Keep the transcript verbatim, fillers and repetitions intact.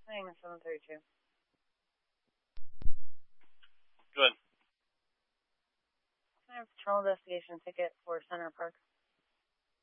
Name seven thirty-two. Good. Can I have a patrol investigation ticket for Center Park?